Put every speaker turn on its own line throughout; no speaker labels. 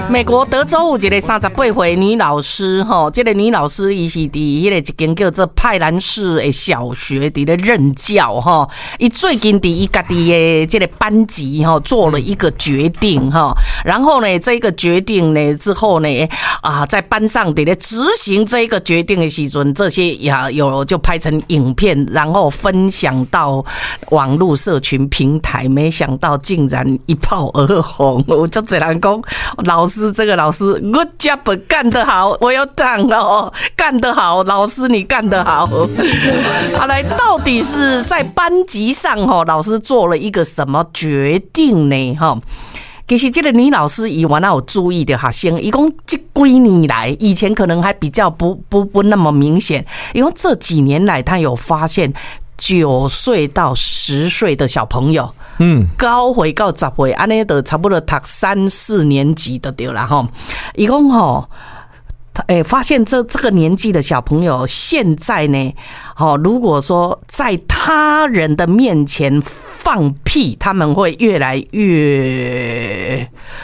美国德州有一个38岁女老师吼，这个女老师伊是伫迄个一间叫做派兰市的小学伫咧任教吼。伊最近伫伊家己的这个班级吼做了一个决定吼，然后呢，这个决定呢之后呢在班上伫咧执行这个决定的时阵，这些有就拍成影片，然后分享到网络社群平台，没想到竟然一炮而红。我就只能讲，老师这个老师 good job 干得好，我有奖哦，干得好，老师你干得好。好来，到底是在班级上老师做了一个什么决定呢？其实这个女老师以前有注意的学生，伊讲这几年来，以前可能还比较不那么明显，因为这几年来她有发现9岁到10岁的小朋友，9岁到10岁，安尼就差不多读3、4年级的对啦吼。伊讲发现这个年纪的小朋友现在呢，如果说在他人的面前放屁，他们会越来越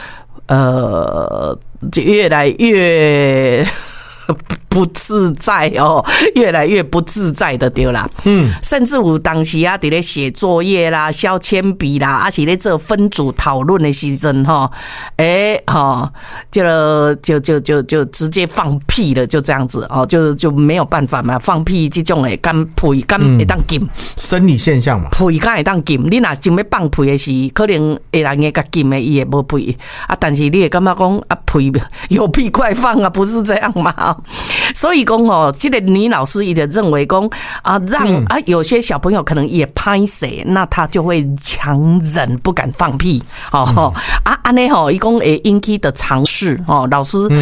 不自在越来越不自在的对啦。甚至有当时在咧写作业啦、削铅笔啦，还是咧做分组讨论的时阵就直接放屁了，就这样子就没有办法嘛，放屁这种的敢屁敢会当禁，
生理现象嘛，屁
敢会当禁，你若真要放屁的时，可能会人会甲禁的，伊会无屁但是你会感觉讲屁有屁快放不是这样嘛？所以讲这个女老师也认为讲让有些小朋友可能也拍摄，那他就会强忍不敢放屁安尼伊讲会引起的尝试老师